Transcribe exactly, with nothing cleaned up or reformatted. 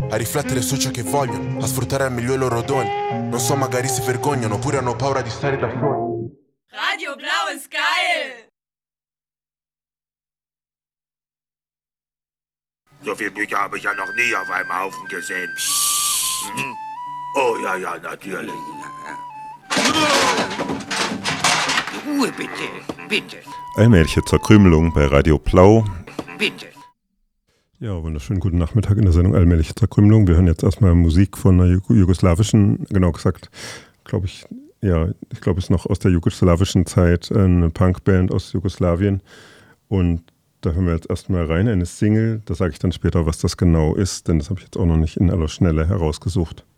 a riflettere su ciò che vogliono, a sfruttare al meglio i loro doni. Non so, magari si vergognano oppure hanno paura di stare da soli. Radio Blau ist geil! So viel Bücher habe ich ja noch nie auf einem Haufen gesehen. Hm? Oh ja, ja, natürlich. Ruhe bitte, bitte. Allmähliche Zerkrümelung bei Radio Blau. Bitte. Ja, wunderschönen guten Nachmittag in der Sendung Allmähliche Zerkrümelung. Wir hören jetzt erstmal Musik von einer jugoslawischen, genau gesagt, glaube ich, ja, ich glaube es ist noch aus der jugoslawischen Zeit, eine Punkband aus Jugoslawien. Und da hören wir jetzt erstmal rein, eine Single. Da sage ich dann später, was das genau ist, denn das habe ich jetzt auch noch nicht in aller Schnelle herausgesucht.